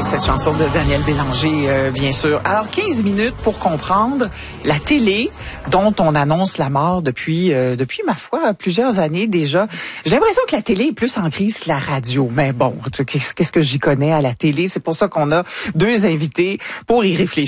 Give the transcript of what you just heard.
avec cette chanson de Daniel Bélanger, bien sûr. Alors, 15 minutes pour comprendre la télé dont on annonce la mort depuis ma foi, plusieurs années déjà. J'ai l'impression que la télé est plus en crise que la radio. Mais bon, qu'est-ce que j'y connais à la télé? C'est pour ça qu'on a deux invités pour y réfléchir.